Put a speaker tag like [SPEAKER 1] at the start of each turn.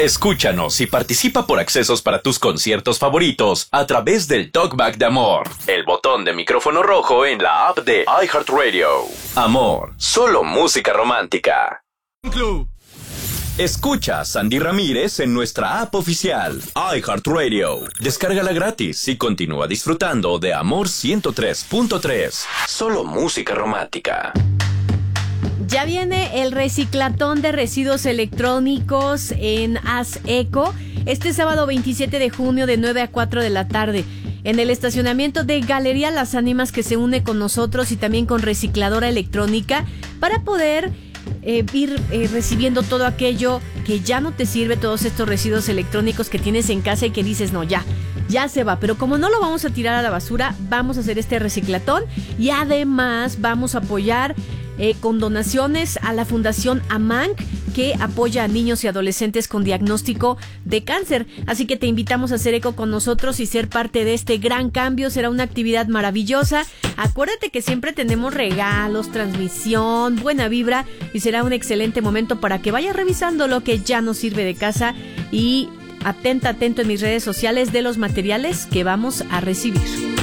[SPEAKER 1] Escúchanos y participa por accesos para tus conciertos favoritos a través del Talkback de Amor, el botón de micrófono rojo en la app de iHeartRadio. Amor, solo música romántica. Escucha a Sandy Ramírez en nuestra app oficial, iHeartRadio. Descárgala gratis y continúa disfrutando de Amor 103.3. Solo música romántica.
[SPEAKER 2] Ya viene el reciclatón de residuos electrónicos en Haz Eco este sábado 27 de junio de 9 a 4 de la tarde. En el estacionamiento de Galería Las Ánimas, que se une con nosotros y también con Recicladora Electrónica para poder ir recibiendo todo aquello que ya no te sirve, todos estos residuos electrónicos que tienes en casa y que dices, no, ya se va. Pero como no lo vamos a tirar a la basura, vamos a hacer este reciclatón y además vamos a apoyar con donaciones a la Fundación AMANC, que apoya a niños y adolescentes con diagnóstico de cáncer. Así que te invitamos a hacer eco con nosotros y ser parte de este gran cambio. Será una actividad maravillosa. Acuérdate que siempre tenemos regalos, transmisión, buena vibra y será un excelente momento para que vayas revisando lo que ya nos sirve de casa y atento en mis redes sociales de los materiales que vamos a recibir.